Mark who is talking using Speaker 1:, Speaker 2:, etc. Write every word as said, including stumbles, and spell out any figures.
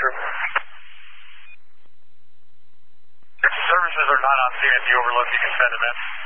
Speaker 1: true.
Speaker 2: If services are not on C N T overload, you can send them in.